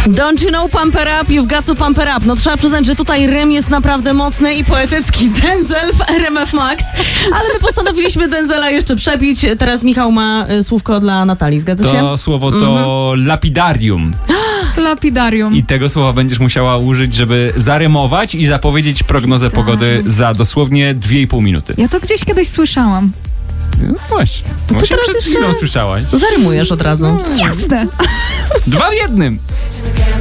Don't you know pump her up, you've got to pump her up. No trzeba przyznać, że tutaj rym jest naprawdę mocny i poetycki. Denzel w RMF Max. Ale my postanowiliśmy Denzela jeszcze przebić. Teraz Michał ma słówko dla Natalii, zgadza się? To słowo to lapidarium. Lapidarium. I tego słowa będziesz musiała użyć, żeby zarymować i zapowiedzieć prognozę pogody za dosłownie 2,5 minuty. Ja to gdzieś kiedyś słyszałam. No właśnie. To Właśnie teraz przed jeszcze chwilą słyszałaś. zarymujesz od razu. Jasne. 2 w 1.